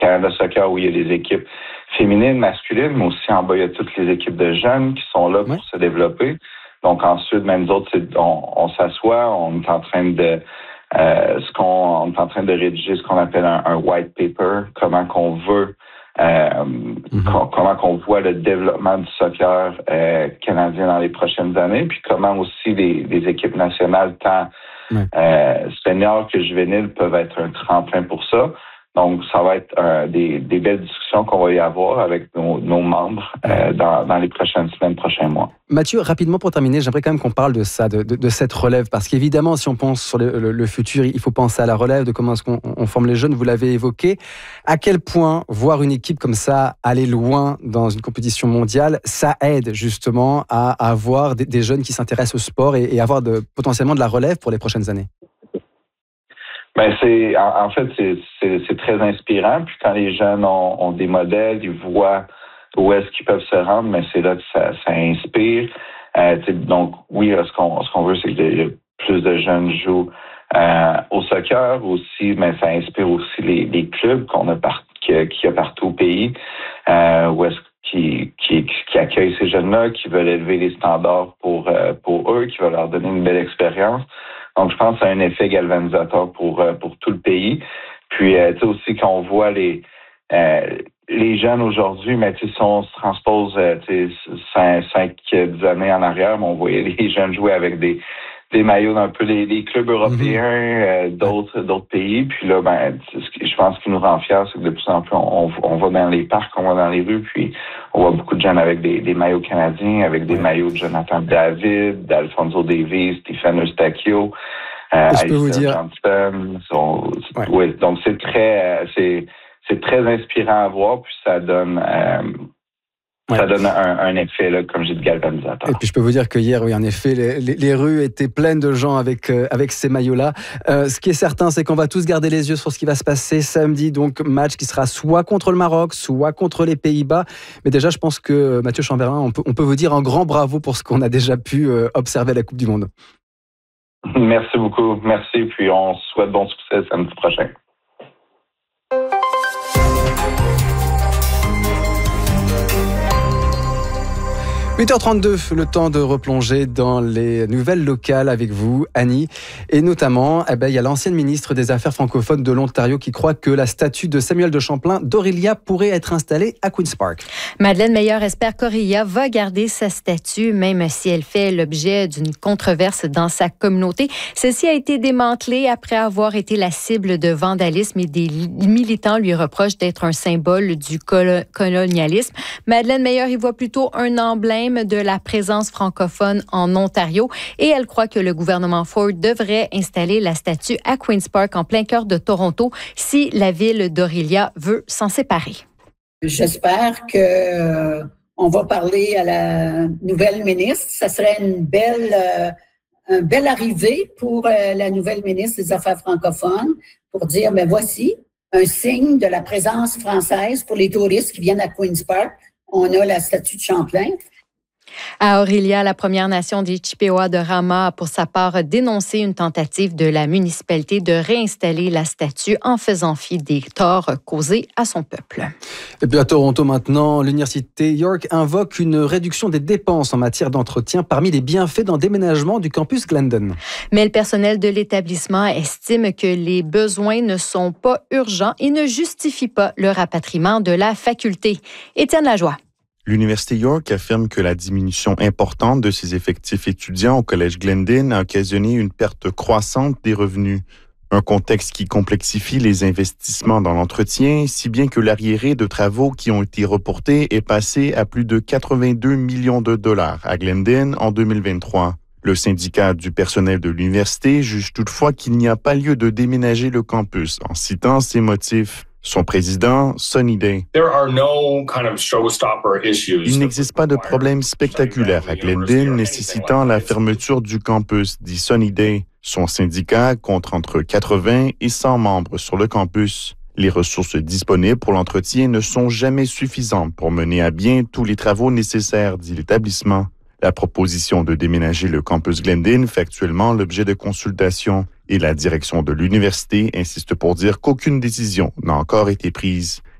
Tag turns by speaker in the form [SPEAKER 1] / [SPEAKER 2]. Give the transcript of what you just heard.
[SPEAKER 1] Canada Soccer où il y a des équipes féminines, masculines, mais aussi en bas, il y a toutes les équipes de jeunes qui sont là pour se développer. Donc ensuite, même nous autres, on s'assoit, on est en train de on est en train de rédiger ce qu'on appelle un white paper, comment qu'on veut comment qu'on voit le développement du soccer canadien dans les prochaines années, puis comment aussi les équipes nationales, tant seniors que juvéniles, peuvent être un tremplin pour ça. Donc, ça va être des belles discussions qu'on va y avoir avec nos membres dans les prochaines semaines, prochains mois.
[SPEAKER 2] Mathieu, rapidement pour terminer, j'aimerais quand même qu'on parle de ça, de cette relève, parce qu'évidemment, si on pense sur le futur, il faut penser à la relève, de comment est-ce qu'on forme les jeunes, vous l'avez évoqué. À quel point voir une équipe comme ça aller loin dans une compétition mondiale, ça aide justement à avoir des jeunes qui s'intéressent au sport et avoir potentiellement de la relève pour les prochaines années?
[SPEAKER 1] Ben c'est très inspirant. Puis quand les jeunes ont des modèles, ils voient où est-ce qu'ils peuvent se rendre, mais c'est là que ça inspire. Donc oui, ce qu'on veut, c'est que plus de jeunes jouent au soccer aussi, mais ça inspire aussi les clubs qu'il y a partout au pays, où est-ce qui accueillent ces jeunes-là, qui veulent élever les standards pour eux, qui veulent leur donner une belle expérience. Donc, je pense que ça a un effet galvanisateur pour tout le pays. Puis, tu sais aussi qu'on voit les jeunes aujourd'hui, mais tu sais, si on se transpose 5-10 années en arrière, on voyait les jeunes jouer avec des maillots d'un peu les clubs européens, d'autres pays. Puis là, je pense ce qui nous rend fiers, c'est que de plus en plus, on va dans les parcs, on va dans les rues, puis on voit beaucoup de jeunes avec des maillots canadiens, avec des maillots de Jonathan David, d'Alfonso Davies, Stephen Eustachio, Alistair Johnston. Oui, donc c'est très inspirant à voir, puis ça donne un effet, là, comme j'ai dit, galvanisateur.
[SPEAKER 2] Et puis je peux vous dire que hier, oui, en effet, les rues étaient pleines de gens avec ces maillots-là. Ce qui est certain, c'est qu'on va tous garder les yeux sur ce qui va se passer samedi. Donc, match qui sera soit contre le Maroc, soit contre les Pays-Bas. Mais déjà, je pense que Mathieu Chamberlain, on peut vous dire un grand bravo pour ce qu'on a déjà pu observer à la Coupe du Monde.
[SPEAKER 1] Merci beaucoup. Merci. Puis on souhaite bon succès samedi prochain.
[SPEAKER 2] 8h32, le temps de replonger dans les nouvelles locales avec vous, Annie. Et notamment, il y a l'ancienne ministre des Affaires francophones de l'Ontario qui croit que la statue de Samuel de Champlain d'Orillia pourrait être installée à Queen's Park.
[SPEAKER 3] Madeleine Meilleur espère qu'Orillia va garder sa statue, même si elle fait l'objet d'une controverse dans sa communauté. Celle-ci a été démantelée après avoir été la cible de vandalisme et des militants lui reprochent d'être un symbole du colonialisme. Madeleine Meilleur y voit plutôt un emblème de la présence francophone en Ontario et elle croit que le gouvernement Ford devrait installer la statue à Queen's Park en plein cœur de Toronto si la ville d'Orillia veut s'en séparer.
[SPEAKER 4] J'espère que on va parler à la nouvelle ministre. Ça serait une belle arrivée pour la nouvelle ministre des Affaires francophones pour dire, voici un signe de la présence française pour les touristes qui viennent à Queen's Park. On a la statue de Champlain.
[SPEAKER 3] À Orillia, la Première Nation des Chippewas de Rama a pour sa part dénoncé une tentative de la municipalité de réinstaller la statue en faisant fi des torts causés à son peuple.
[SPEAKER 2] Et puis à Toronto maintenant, l'Université York invoque une réduction des dépenses en matière d'entretien parmi les bienfaits d'un déménagement du campus Glendon.
[SPEAKER 3] Mais le personnel de l'établissement estime que les besoins ne sont pas urgents et ne justifient pas le rapatriement de la faculté. Étienne Lajoie.
[SPEAKER 5] L'Université York affirme que la diminution importante de ses effectifs étudiants au Collège Glendon a occasionné une perte croissante des revenus. Un contexte qui complexifie les investissements dans l'entretien, si bien que l'arriéré de travaux qui ont été reportés est passé à plus de 82 millions de dollars à Glendon en 2023. Le syndicat du personnel de l'université juge toutefois qu'il n'y a pas lieu de déménager le campus en citant ses motifs. Son président, Sonny Day. Il n'existe pas de problème spectaculaire à Glendon nécessitant la fermeture du campus, dit Sonny Day. Son syndicat compte entre 80 et 100 membres sur le campus. Les ressources disponibles pour l'entretien ne sont jamais suffisantes pour mener à bien tous les travaux nécessaires, dit l'établissement. La proposition de déménager le campus Glendon fait actuellement l'objet de consultations et la direction de l'université insiste pour dire qu'aucune décision n'a encore été prise.